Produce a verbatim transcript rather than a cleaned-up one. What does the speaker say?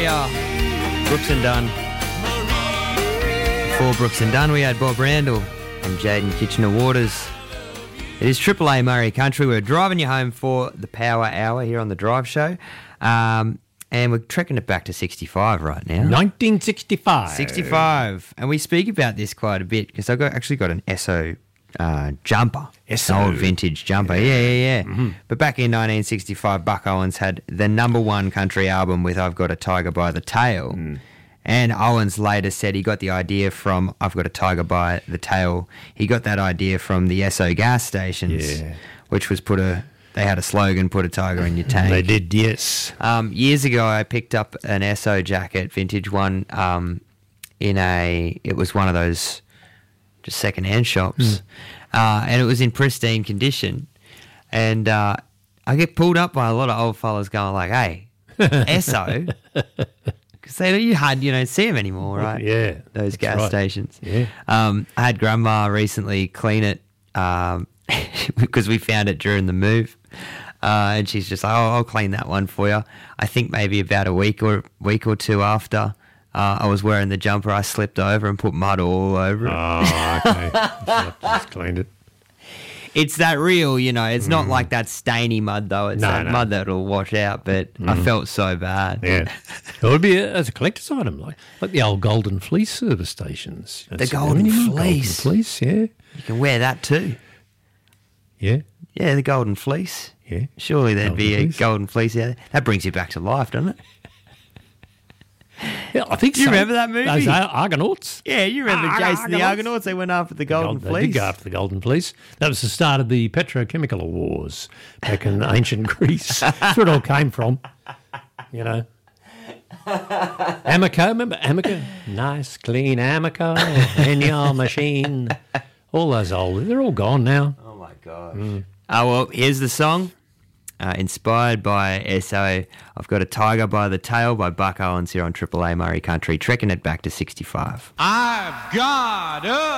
Maria. Brooks and Dunn. Before Brooks and Dunn, we had Bob Randall and Jaden Kitchener-Waters. It is Triple A Murray Country. We're driving you home for the Power Hour here on the Drive Show. Um, and we're trekking it back to sixty-five right now. nineteen sixty-five. sixty-five. And we speak about this quite a bit because I got actually got an Esso uh, jumper. Esso. An old vintage jumper. Yeah, yeah, yeah. Mm-hmm. But back in nineteen sixty-five, Buck Owens had the number one country album with I've Got a Tiger by the Tail. Mm. And Owens later said he got the idea from I've Got a Tiger by the Tail. He got that idea from the Esso gas stations, Yeah. which was put a, they had a slogan, put a tiger in your tank. They did, yes. Um, years ago, I picked up an Esso jacket, vintage one, um, in a, it was one of those just second-hand shops. Mm. Uh, and it was in pristine condition. And uh, I get pulled up by a lot of old fellas going like, hey, Esso? Because they you hard you don't see them anymore, right? Yeah, those gas right. stations. Yeah. Um, I had Grandma recently clean it um, because we found it during the move, uh, and she's just like, "Oh, I'll clean that one for you." I think maybe about a week or week or two after uh, I was wearing the jumper, I slipped over and put mud all over it. Oh, okay. Just, just cleaned it. It's that real, you know. It's mm. not like that stainy mud, though. It's no, that no. mud that'll wash out, but mm. I felt so bad. Yeah. It would be a, as a collector's item, like like the old Golden Fleece service stations. The Golden Fleece. Golden Fleece, yeah. You can wear that too. Yeah. Yeah, the Golden Fleece. Yeah. Surely there'd Golden be Fleece. a Golden Fleece out there. That brings you back to life, doesn't it? Yeah, I think Do you so. remember that movie? Those Ar- Argonauts. Yeah, you remember Ar- Jason the Argonauts. Argonauts? They went after the Golden They Fleece. did go after the Golden Fleece. That was the start of the petrochemical wars back in ancient Greece. That's where it all came from, you know. Amico, remember Amico? Nice, clean Amico in your machine. All those old, they're all gone now. Oh, my gosh. Mm. Oh, well, here's the song. Uh, inspired by Esso, I've Got a Tiger by the Tail by Buck Owens here on Triple A Murray Country, trekking it back to sixty-five. I've got a